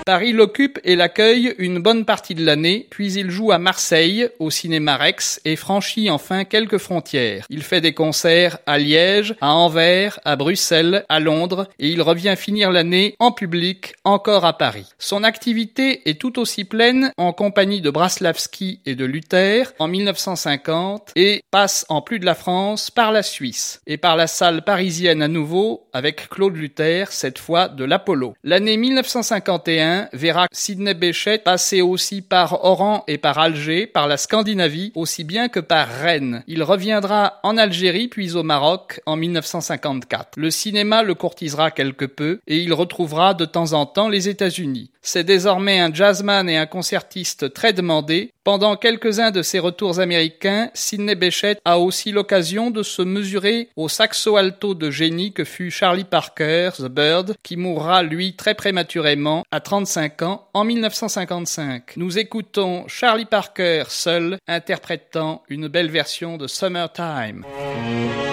Paris l'occupe et l'accueille une bonne partie de l'année, puis il joue à Marseille, au Cinéma Rex, et franchit enfin quelques frontières. Il fait des concerts à Liège, à Anvers, à Bruxelles, à Londres, et il revient finir l'année en public, encore à Paris. Son activité est tout aussi pleine en compagnie de Braslavski et de Luther en 1950 et passe en plus de la France par la Suisse et par la salle parisienne à nouveau avec Claude Luther, cette fois de l'Apollo. L'année 1951 verra Sidney Bechet passer aussi par Oran et par Alger, par la Scandinavie, aussi bien que par Rennes. Il reviendra en Algérie puis au Maroc en 1954. Le cinéma le courtisera quelque peu et il retrouvera de temps en temps les États-Unis. C'est désormais un jazzman et un concertiste très demandé. Pendant quelques-uns de ses retours américains, Sidney Bechet a aussi l'occasion de se mesurer au saxo alto de génie que fut Charlie Parker, The Bird, qui mourra lui très prématurément à 35 ans en 1955. Nous écoutons Charlie Parker seul interprétant une belle version de Summertime.